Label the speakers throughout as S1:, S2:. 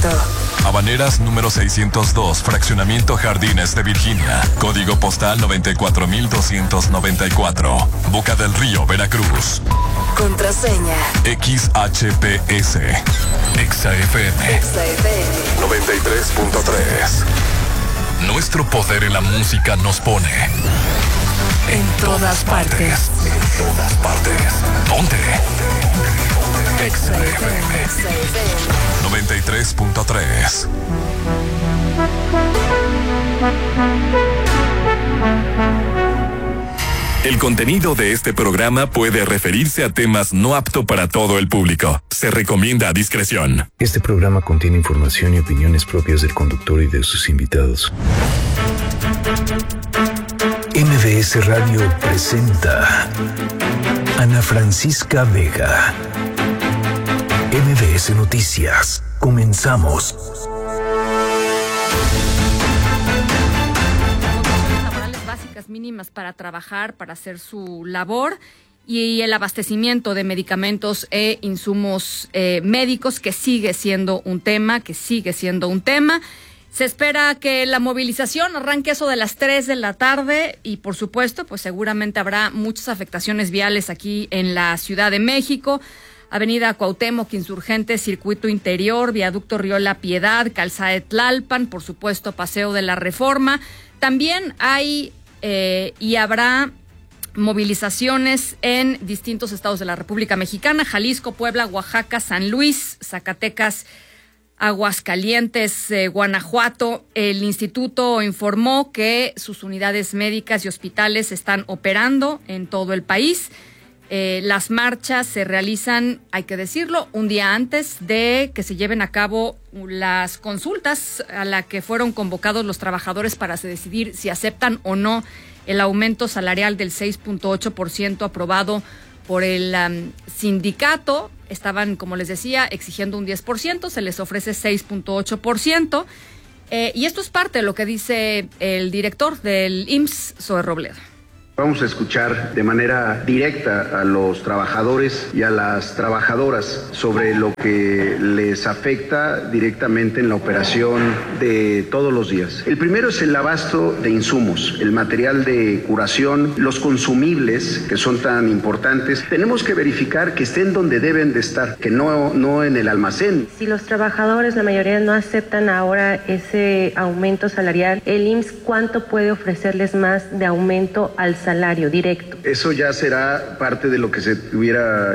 S1: Habaneras número 602, Fraccionamiento Jardines de Virginia. Código postal 94294. Boca del Río, Veracruz.
S2: Contraseña
S1: XHPS. XFM 93.3. Nuestro poder en la música nos pone
S2: en todas partes.
S1: En todas partes. ¿Dónde? XFM 93.3. El contenido de este programa puede referirse a temas no apto para todo el público. Se recomienda discreción.
S3: Este programa contiene información y opiniones propias del conductor y de sus invitados. MBS Radio presenta Ana Francisca Vega. MBS Noticias. Comenzamos.
S4: Laborales básicas mínimas para trabajar, para hacer su labor, y el abastecimiento de medicamentos e insumos médicos, que sigue siendo un tema, Se espera que la movilización arranque eso de las 3 de la tarde y, por supuesto, pues seguramente habrá muchas afectaciones viales aquí en la Ciudad de México. Avenida Cuauhtémoc, Insurgentes, Circuito Interior, Viaducto Riola Piedad, Calzada de Tlalpan, por supuesto, Paseo de la Reforma. También hay y habrá movilizaciones en distintos estados de la República Mexicana: Jalisco, Puebla, Oaxaca, San Luis, Zacatecas, Aguascalientes, Guanajuato. El instituto informó que sus unidades médicas y hospitales están operando en todo el país. Las marchas se realizan, hay que decirlo, un día antes de que se lleven a cabo las consultas a la que fueron convocados los trabajadores para decidir si aceptan o no el aumento salarial del 6.8% aprobado por el sindicato. Estaban, como les decía, exigiendo un 10%, se les ofrece 6.8%. Y esto es parte de lo que dice el director del IMSS, Zoe Robledo.
S5: Vamos a escuchar de manera directa a los trabajadores y a las trabajadoras sobre lo que les afecta directamente en la operación de todos los días. El primero es el abasto de insumos, el material de curación, los consumibles que son tan importantes. Tenemos que verificar que estén donde deben de estar, que no en el almacén.
S6: Si los trabajadores, la mayoría, no aceptan ahora ese aumento salarial, el IMSS, ¿cuánto puede ofrecerles más de aumento al salario directo?
S5: Eso ya será parte de lo que se tuviera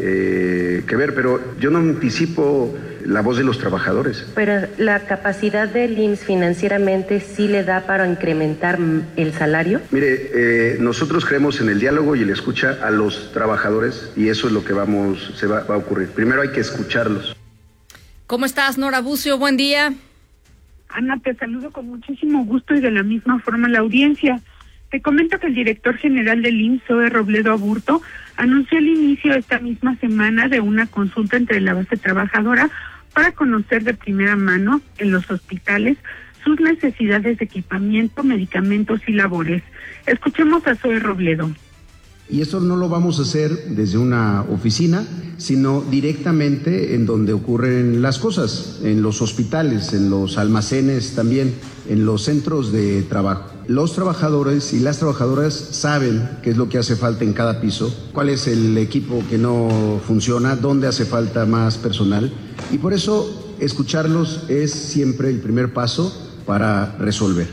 S5: que ver, pero yo no anticipo la voz de los trabajadores.
S6: Pero la capacidad del IMSS financieramente sí le da para incrementar el salario.
S5: Mire, nosotros creemos en el diálogo y en la escucha a los trabajadores, y eso es lo que va a ocurrir. Primero hay que escucharlos.
S4: ¿Cómo estás, Nora Bucio? Buen día.
S7: Ana, te saludo con muchísimo gusto y de la misma forma la audiencia. Te comento que el director general del IMSS, Zoe Robledo Aburto, anunció el inicio esta misma semana de una consulta entre la base trabajadora para conocer de primera mano en los hospitales sus necesidades de equipamiento, medicamentos y labores. Escuchemos a Zoe Robledo.
S5: Y eso no lo vamos a hacer desde una oficina, sino directamente en donde ocurren las cosas, en los hospitales, en los almacenes también, en los centros de trabajo. Los trabajadores y las trabajadoras saben qué es lo que hace falta en cada piso, cuál es el equipo que no funciona, dónde hace falta más personal, y por eso escucharlos es siempre el primer paso para resolver.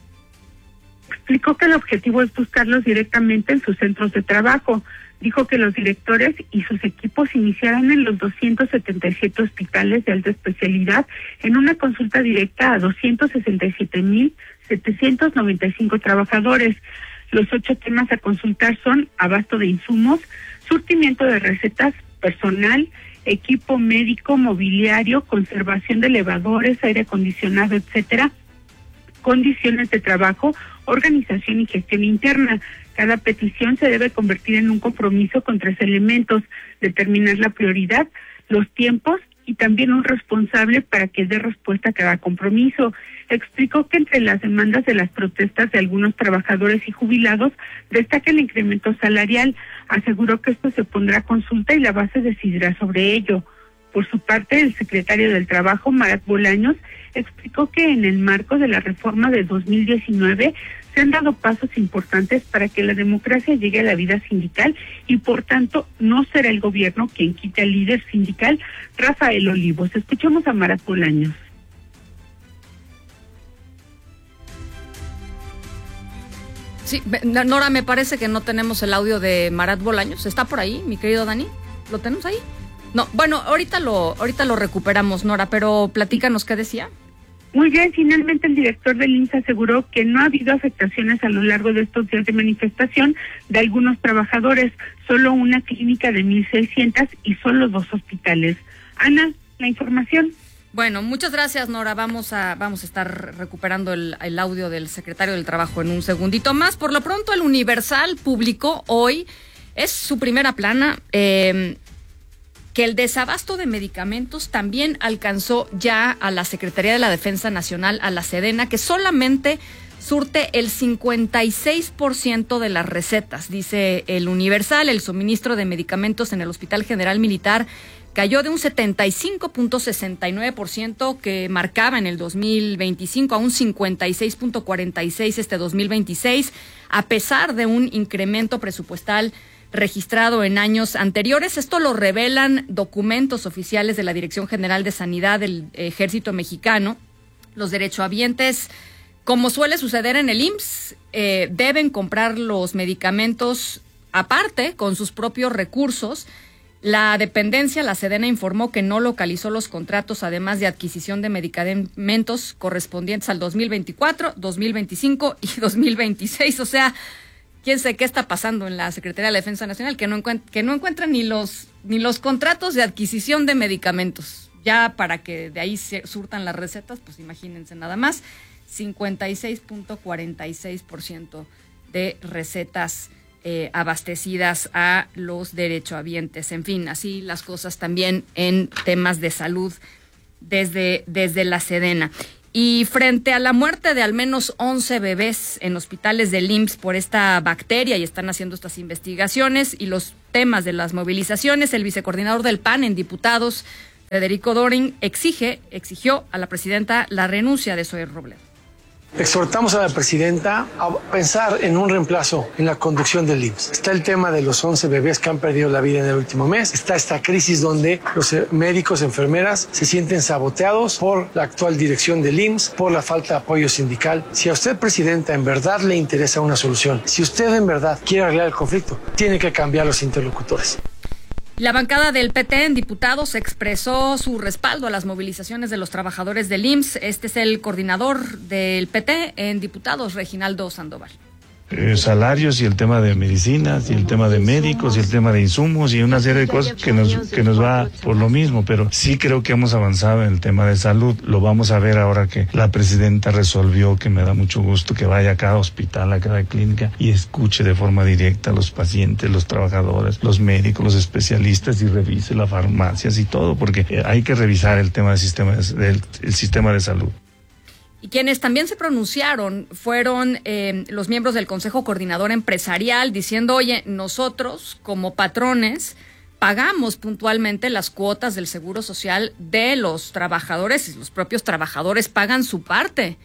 S7: Explicó que el objetivo es buscarlos directamente en sus centros de trabajo. Dijo que los directores y sus equipos iniciarán en los 277 hospitales de alta especialidad en una consulta directa a 267,795 trabajadores. Los 8 temas a consultar son abasto de insumos, surtimiento de recetas, personal, equipo médico, mobiliario, conservación de elevadores, aire acondicionado, etcétera, condiciones de trabajo, organización y gestión interna. Cada petición se debe convertir en un compromiso con 3 elementos: determinar la prioridad, los tiempos y también un responsable para que dé respuesta a cada compromiso. Explicó que entre las demandas de las protestas de algunos trabajadores y jubilados destaca el incremento salarial. Aseguró que esto se pondrá a consulta y la base decidirá sobre ello. Por su parte, el secretario del Trabajo, Marat Bolaños, explicó que en el marco de la reforma de 2019 se han dado pasos importantes para que la democracia llegue a la vida sindical y, por tanto, no será el gobierno quien quite al líder sindical, Rafael Olivos. Escuchemos a Marat Bolaños.
S4: Sí, Nora, me parece que no tenemos el audio de Marat Bolaños. ¿Está por ahí, mi querido Dani? ¿Lo tenemos ahí? No, bueno, ahorita lo recuperamos, Nora, pero platícanos qué decía.
S7: Muy bien, finalmente el director del IMSS aseguró que no ha habido afectaciones a lo largo de estos días de manifestación de algunos trabajadores, solo una clínica de 1,600 y solo 2 hospitales. Ana, la información.
S4: Bueno, muchas gracias, Nora. Vamos a estar recuperando el audio del secretario del Trabajo en un segundito más. Por lo pronto, el Universal publicó hoy, es su primera plana, que el desabasto de medicamentos también alcanzó ya a la Secretaría de la Defensa Nacional, a la Sedena, que solamente surte el 56% de las recetas. Dice el Universal, el suministro de medicamentos en el Hospital General Militar cayó de un 75.69% que marcaba en el 2025 a un 56.46% este 2026, a pesar de un incremento presupuestal registrado en años anteriores. Esto lo revelan documentos oficiales de la Dirección General de Sanidad del Ejército Mexicano. Los derechohabientes, como suele suceder en el IMSS, deben comprar los medicamentos aparte, con sus propios recursos. La dependencia, la Sedena, informó que no localizó los contratos, además de adquisición de medicamentos correspondientes al 2024, 2025 y 2026. O sea, quién sabe qué está pasando en la Secretaría de la Defensa Nacional, que no encuentran ni los contratos de adquisición de medicamentos. Ya para que de ahí se surtan las recetas, pues imagínense nada más, 56.46% de recetas abastecidas a los derechohabientes. En fin, así las cosas también en temas de salud desde la Sedena. Y frente a la muerte de al menos 11 bebés en hospitales del IMSS por esta bacteria, y están haciendo estas investigaciones, y los temas de las movilizaciones, el vicecoordinador del PAN en diputados, Federico Doring, exigió a la presidenta la renuncia de Zoe Robledo.
S8: Exhortamos a la presidenta a pensar en un reemplazo en la conducción del IMSS. Está el tema de los 11 bebés que han perdido la vida en el último mes. Está esta crisis donde los médicos, enfermeras se sienten saboteados por la actual dirección del IMSS, por la falta de apoyo sindical. Si a usted, presidenta, en verdad le interesa una solución, si usted en verdad quiere arreglar el conflicto, tiene que cambiar los interlocutores.
S4: La bancada del PT en diputados expresó su respaldo a las movilizaciones de los trabajadores del IMSS. Este es el coordinador del PT en diputados, Reginaldo Sandoval.
S9: Salarios y el tema de medicinas y el tema de médicos y el tema de insumos y una serie de cosas que nos va por lo mismo, pero sí creo que hemos avanzado en el tema de salud. Lo vamos a ver ahora que la presidenta resolvió, que me da mucho gusto, que vaya a cada hospital, a cada clínica y escuche de forma directa a los pacientes, los trabajadores, los médicos, los especialistas, y revise las farmacias y todo, porque hay que revisar el tema del sistema de salud.
S4: Y quienes también se pronunciaron fueron los miembros del Consejo Coordinador Empresarial, diciendo, oye, nosotros como patrones pagamos puntualmente las cuotas del Seguro Social de los trabajadores, y los propios trabajadores pagan su parte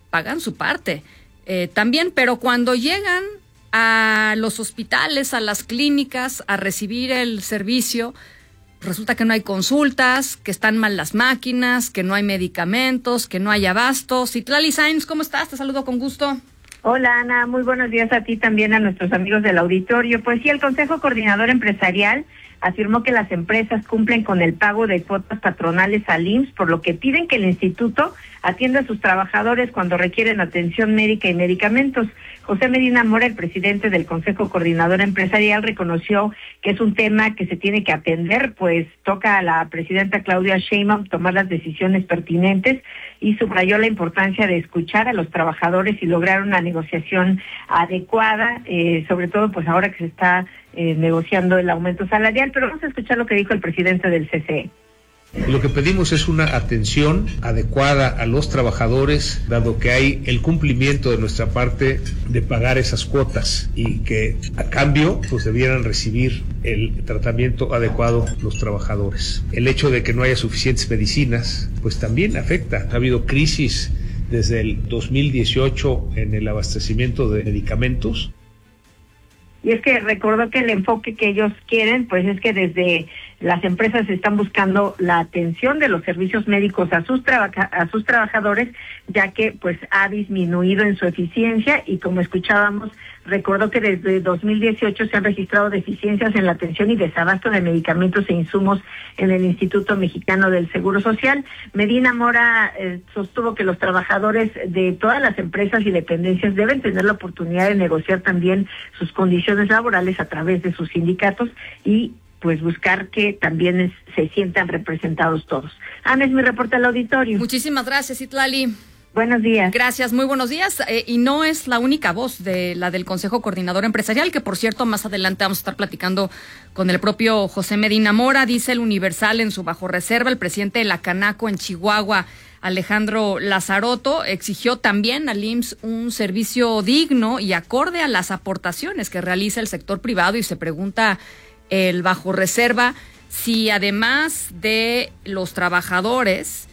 S4: también, pero cuando llegan a los hospitales, a las clínicas, a recibir el servicio, resulta que no hay consultas, que están mal las máquinas, que no hay medicamentos, que no hay abastos. Citlali Sainz, ¿cómo estás? Te saludo con gusto.
S10: Hola, Ana, muy buenos días a ti, también a nuestros amigos del auditorio. Pues sí, el Consejo Coordinador Empresarial afirmó que las empresas cumplen con el pago de cuotas patronales al IMSS, por lo que piden que el instituto atienda a sus trabajadores cuando requieren atención médica y medicamentos. José Medina Mora, el presidente del Consejo Coordinador Empresarial, reconoció que es un tema que se tiene que atender, pues toca a la presidenta Claudia Sheinbaum tomar las decisiones pertinentes, y subrayó la importancia de escuchar a los trabajadores y lograr una negociación adecuada, sobre todo pues ahora que se está negociando el aumento salarial. Pero vamos a escuchar lo que dijo el presidente del CCE.
S11: Lo que pedimos es una atención adecuada a los trabajadores, dado que hay el cumplimiento de nuestra parte de pagar esas cuotas y que a cambio pues debieran recibir el tratamiento adecuado los trabajadores. El hecho de que no haya suficientes medicinas pues también afecta. Ha habido crisis desde el 2018 en el abastecimiento de medicamentos.
S10: Y es que recordó que el enfoque que ellos quieren, pues es que desde las empresas están buscando la atención de los servicios médicos a sus trabajadores, ya que pues ha disminuido en su eficiencia y como escuchábamos, recordó que desde 2018 se han registrado deficiencias en la atención y desabasto de medicamentos e insumos en el Instituto Mexicano del Seguro Social. Medina Mora sostuvo que los trabajadores de todas las empresas y dependencias deben tener la oportunidad de negociar también sus condiciones laborales a través de sus sindicatos y pues buscar que también se sientan representados todos. Ana, es mi reporte al auditorio.
S4: Muchísimas gracias, Itlali.
S10: Buenos días.
S4: Gracias, muy buenos días. Y no es la única voz de la del Consejo Coordinador Empresarial, que por cierto más adelante vamos a estar platicando con el propio José Medina Mora. Dice el Universal en su bajo reserva, el presidente de la Canaco en Chihuahua, Alejandro Lazzaroto, exigió también al IMSS un servicio digno y acorde a las aportaciones que realiza el sector privado y se pregunta el bajo reserva si además de los trabajadores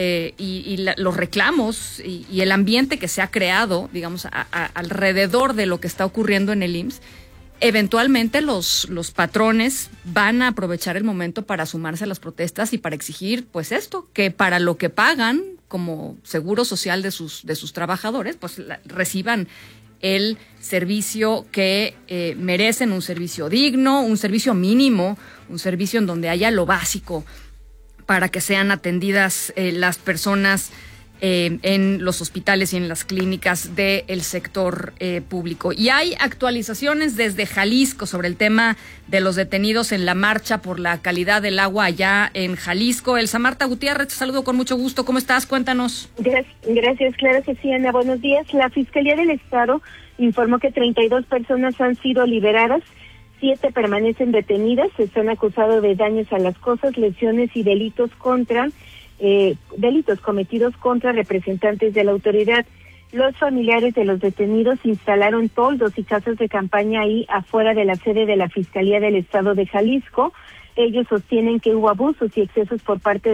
S4: los reclamos y el ambiente que se ha creado, digamos, alrededor de lo que está ocurriendo en el IMSS, eventualmente los patrones van a aprovechar el momento para sumarse a las protestas y para exigir, pues esto, que para lo que pagan como seguro social de sus trabajadores, pues reciban el servicio que merecen, un servicio digno, un servicio mínimo, un servicio en donde haya lo básico para que sean atendidas las personas en los hospitales y en las clínicas del sector público. Y hay actualizaciones desde Jalisco sobre el tema de los detenidos en la marcha por la calidad del agua allá en Jalisco. Elsa Marta Gutiérrez, te saludo con mucho gusto. ¿Cómo estás? Cuéntanos.
S12: Gracias, claro que sí, Ana. Buenos días. La Fiscalía del Estado informó que 32 personas han sido liberadas, 7 permanecen detenidas, se están acusados de daños a las cosas, lesiones y delitos cometidos contra representantes de la autoridad. Los familiares de los detenidos instalaron toldos y casas de campaña ahí afuera de la sede de la Fiscalía del Estado de Jalisco. Ellos sostienen que hubo abusos y excesos por parte